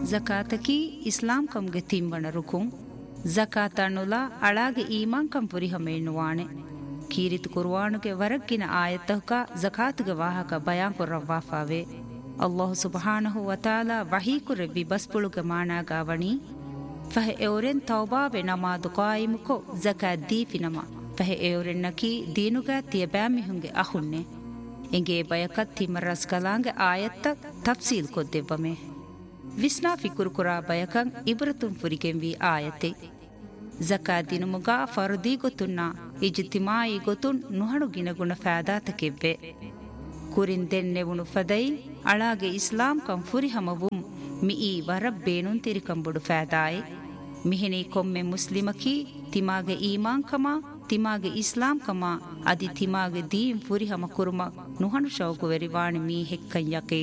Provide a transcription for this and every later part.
ಜಕಾತಕಿ ಇಸ್ಲಾಂ ಕಂಗೆ ತಿಂಬಣ ರುಕುಂ ಜಕಾತ ಅನ್ನುಲ ಅಳಾಗೆ ಈಮಾನ್ ಕಂ ಪುರಿಹಮ ಎನ್ನುವಾಣೆ ಕೀರಿತು ಕುರ್ವಾನುಗೆ ವರಕ್ಕಿನ ಆಯತ್ತಹುಕ ಜಕಾತುಗೆ ವಾಹಕ ಬಯಾನ್ ಕೊರ್ರವ್ವಾಫಾವೆ ಅಲ್ಲಾಹು ಸುಬ್ಹಾನಹು ವತಾಲಾ ವಹೀಕುರೆ ವಿಬಸ್ಪುಳುಗೆ ಮಾನಾಗಾವಣಿ ಫಹೆ ಎವರೆನ್ ತೌಬಾವೆ ನಮಾದು ಕಾಯಿಮುಕೊ ಜಕಾತ್ ದೀಫಿನಮ ಫಹೆ ಎವರೆನ್ ನಕಿ ದೀನುಗ ತಿಯಬ್ಯಾಮಿಹುಂಗೆ ಅಹುನ್ನೆ ಎಂಗೆ ಬಯಕತ್ ತಿಮರಸ್ ಕಲಾಂಗೆ ಆಯತ್ತ ತಫ್ಸೀಲ್ ಕೊದ್ದೆವ್ವಮೆ ವಿಸ್ನಾ ಫಿಕುರು ಕುರಾ ಬಯಕಂ ಇಬ್ರತುಂ ಫುರಿಗೆಂವಿ ಆಯತೆ ಜಕಾತ್ ದಿನುಮುಗ ಫರ್ದಿ ಗೊತ್ತುನ್ನ ಇಜ್ತಿಮಾಯಿ ಗೊತ್ತುನ್ ನುಹಣು ಗಿನಗುಣ ಫಾದಾತಕೆವ್ವೆ ಕುರಿನ್ ದೆನ್ನೆವುಣು ಫದೈ ಅಳಾಗೆ ಇಸ್ಲಾಂ ಕಂ ಫುರಿಹಮವುಂ ಮಿಯಿ ವರಬ್ ಬೇನುನ್ ತಿರಿಕಂಬುಡು ಫಾದಾಯಿ ಮಿಹಿನಿ ಕೊಮ್ಮೆ ಮುಸ್ಲಿಮಕಿ ತಿಮಾಗೆ ಈಮಾನ್ ಕಮ ತಿಮಾಗೆ ಇಸ್ಲಾಂ ಕಮ ಅದಿ ತಿಮಾಗೆ Deen ಫುರಿಹಮ ಕುರುಮ ನುಹಣು ಶೌಕು ವೆರಿವಾಣಿ me ಹೆಕ್ಕಂ ಯಕೇ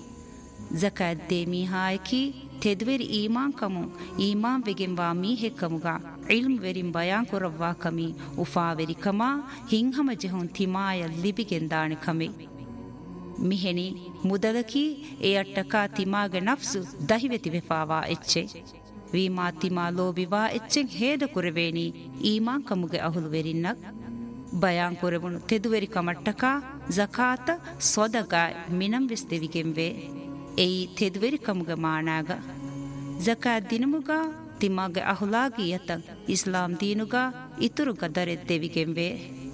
ಜಕಾತ್ they ಮೀಹಾಯಕಿ ತೆದ್ವೆರಿ ಈಮಾನ್ Camus ಈಮಾನ್ ವೆಗೆಂವಾ me ಹೆಕ್ಕಮುಗ ಇಲ್ಮ್ ವೆರಿಂ ಬಯಾನ್ ಕೊರವ್ವಾ ಕಮಿ ಉಫಾವೆರಿ ಕಮ ಹಿಂಹಮ ಜೆಹುನ್ ತಿಮಾಯ ಲಿಬಿಗೆಂದಾಣೆ ಕಮೆ ಮಿಹೆನಿ ಮುದಲಕಿ ಎ ಅಟ್ಟಕ ತಿಮಾಗೆ ನಫ್ಸು ದಹಿವೆತಿ ವೆಫಾವಾ ಎಚ್ಚೆ ವೀಮಾ ತಿಮಾ ಲೋಬಿವಾ ಎಚ್ಚೆಂ ಹೇದ ಕುರೆವೇನಿ ಈಮಾನ್ ಕಮುಗೆ ಅಹುಲು ವೆರಿನ್ನಕ್ ಬಯಾನ್ ಕೊರೆವುಣು ತೆದುವೆರಿ ಕಮಟ್ಟಕ ಜಕಾತ ಸೊದಗಾಯ್ ಮಿನಂ ವೆಸ್ತೆವಿಗೆಂವೆ ಎಯಿ ತೆದುವೆರಿ ಕಮುಗೆ ಮಾನಾಗ ಜಕಾತ್ ದಿನಮುಗ ತಿಮಾಗೆ ಅಹುಲಾಗಿ ಯತಂ ಇಸ್ಲಾಂ ದೀನುಗ ಇತುರು ಗದರೆದ್ದೆವಿಗೆಂವೆ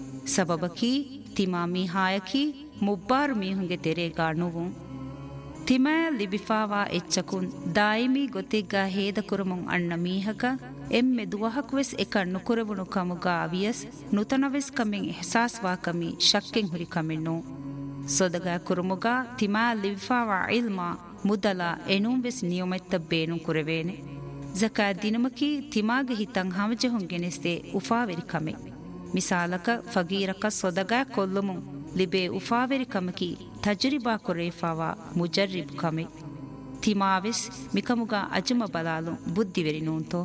ಸಬಬಕಿ ತಿಮಾ ಮೀಹಾಯಕಿ ಮುಬ್ಬಾರು ಮೀಹುಂಗೆ ತೆರೆಗಾ ನುವುಂ ತಿಮಯ ಲಿಬಿಫಾವಾ ಎಚ್ಚಕುನ್ ದಾಯಿಮಿ ಗೊತ್ತಿಗ್ಗಾ ಹೇದ ಕುರುಮುಂ ಅಣ್ಣ ಮೀಹಕ ಎಮ್ಮೆ ದುವಹಕ್ವೆಸ್ ಎಕ ನುಕುರವುಣು ಕಮುಗಾ ಅವಿಯಸ್ ನುತನವೆಸ್ ಕಮೆಂ ಎಹ್ಸಾಸ್ವಾ ಕಮಿ ಶಕ್ಕೆಂ ಹುರಿ ಕಮೆನ್ನು ಸೊದಗಾ ಕುರುಮುಗಾ ತಿಮಯ ಲಿಬಿಫಾವಾ ಇಲ್ಮಾ ಮುದಲ ಎನುಂವೆಸ್ ನಿಯಮೆತ್ತ ಬೇನು ಕುರೆವೇನೆ ಜಕಾತ್ ದಿನಮಕಿ ತಿಮಾಗೆ ಹಿತಂ ಹಮಜಹುಂ ಗೆನೆಸ್ತೆ ಉಫಾವೆರಿ ಕಮೆ ಮಿಸಾಲಕ ಫಗೀರಕ ಸೊದಗಾ ಕೊಲ್ಲುಮುಂ ಲಿಬೆ ಉಫಾವೆರಿ ಕಮಕಿ ತಜ್ರಿಬಾ ಕೊರೇಫಾವಾ ಮುಜರ್ರಿಬ್ ಕಮೆ ತಿಮಾವೆಸ್ ಮಿಕಮುಗಾ ಅಜಮ ಬಲಾಲು ಬುದ್ಧಿವೆರಿ ನೂಂತೋ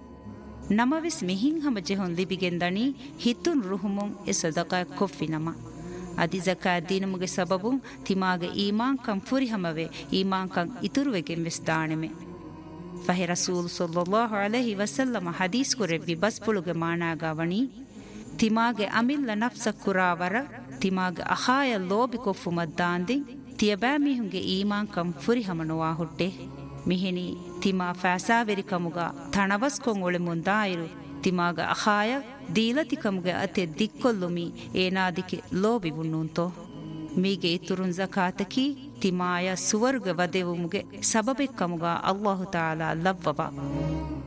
ನಮವೆಸ್ ಮಿಹಿಂ ಹಮಜೆಹುಂ ಲಿಬಿಗೆಂದಣಿ ಹಿತುನ್ ರುಹುಮುಂ ಎ ಸದಕಾ ಕೊಫ್ಫಿನಮ ಅದಿ ಜಕಾತ್ ದಿನಮುಗೆ ಸಬಬುಂ ತಿಮಾಗೆ ಈಮಾನ್ ಕಂ ಫುರಿಹಮವೆ ಈಮಾನ್ ಕಂ ಇತುರುವೆಗೆಂ ವೆಸ್ ದಾಣೆಮೆ ಫಹೆ ರಸೂಲ್ ಸಲ್ಲಲ್ಲಾಹು ಅಲೈಹಿ ವಸಲ್ಲಮ ಹದೀಸ್ ಕುರೆವ್ವಿ ಬಸ್ಪುಳುಗೆ ಮಾನಾಗಾವಣಿ ತಿಮಾಗೆ ಅಮಿಲ್ಲ ನಫ್ಸ ಕುರಾವರ ತಿಮಾಗೆ ಅಹಾಯ ಲೋಬಿ ಕೊಫ್ಫು ಮದ್ದಾಂದಿ ತಿಯಬಾ ಮಿಹುಂಗೆ ಈಮಾನ್ ಕಂ ಫುರಿಹಮನುವಾ ಹುಟ್ಟೆ ಮಿಹಿನಿ ತಿಮಾ ಫಾಸಾವೆರಿ ಕಮುಗ ಥಣವಸ್ ಕೊಂಗೊಳೆ ಮುಂದಾಯಿರು ತಿಮಾಗ ಅಹಾಯ ದೀಲತಿ ಕಮುಗೆ ಅತೆ ದಿಕ್ಕೊಲ್ಲುಮಿ ಏನಾದಿಕೆ ಲೋಬಿ ಬುಣ್ಣುಂತೋ ಮೀಗೆ ಇತುರುನ್ ಜಕಾತಕಿ ತಿಮಾಯ ಸುವರ್ಗ ವದೆವುಮುಗೆ ಸಬಬೆ ಕಮುಗ ಅಲ್ಲಾಹು ತಾಲಾ ಲವ್ವಬ